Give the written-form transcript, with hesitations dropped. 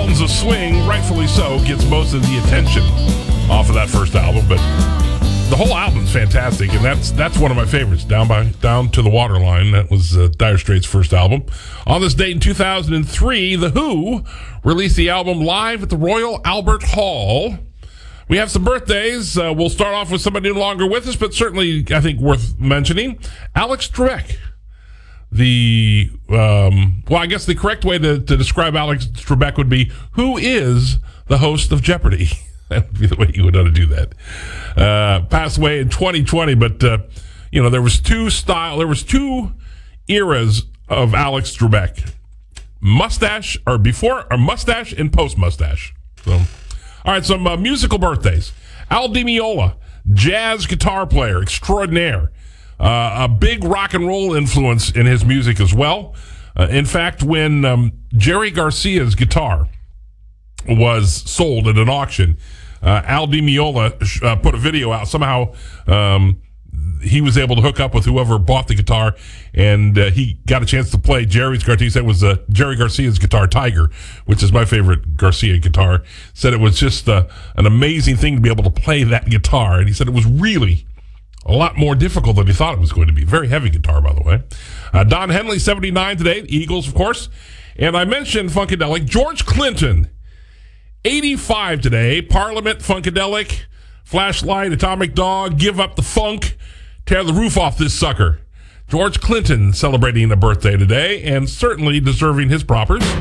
Mountains of Swing, rightfully so, gets most of the attention off of that first album, but the whole album's fantastic, and that's one of my favorites. Down to the Waterline. That was Dire Straits' first album. On this date in 2003, The Who released the album live at the Royal Albert Hall. We have some birthdays. We'll start off with somebody no longer with us, but certainly I think worth mentioning. Alex Trebek. I guess the correct way to describe Alex Trebek would be, who is the host of Jeopardy? That would be the way you would know to do that. Passed away in 2020, but there was two eras of Alex Trebek. Mustache and post mustache. So, all right, some musical birthdays. Al Di Meola, jazz guitar player extraordinaire. A big rock and roll influence in his music as well. In fact, when Jerry Garcia's guitar was sold at an auction, Al Di Meola put a video out. Somehow he was able to hook up with whoever bought the guitar, and he got a chance to play Jerry's guitar. He said it was Jerry Garcia's guitar, Tiger, which is my favorite Garcia guitar. Said it was just an amazing thing to be able to play that guitar, and he said it was really a lot more difficult than he thought it was going to be. Very heavy guitar, by the way. Don Henley, 79 today. Eagles, of course. And I mentioned Funkadelic. George Clinton, 85 today. Parliament, Funkadelic, Flashlight, Atomic Dog, Give Up the Funk, Tear the Roof Off This Sucker. George Clinton celebrating a birthday today and certainly deserving his propers.